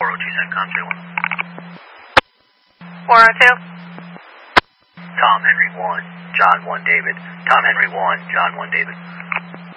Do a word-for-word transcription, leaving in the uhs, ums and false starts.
four oh two CENTCOM two one. four oh two. Tom Henry one, John one David. Tom Henry one, John one David.